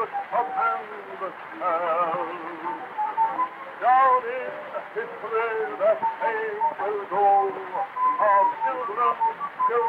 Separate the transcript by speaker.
Speaker 1: and the tell. Down in history the fame will go of children